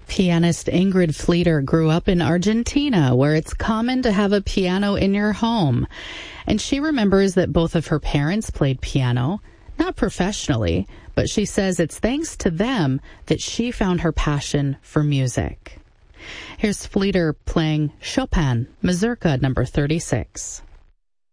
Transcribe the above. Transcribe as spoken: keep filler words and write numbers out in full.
Pianist Ingrid Fleeter grew up in Argentina, where it's common to have a piano in your home. And she remembers that both of her parents played piano, not professionally, but she says it's thanks to them that she found her passion for music. Here's Fleeter playing Chopin, Mazurka number thirty-six.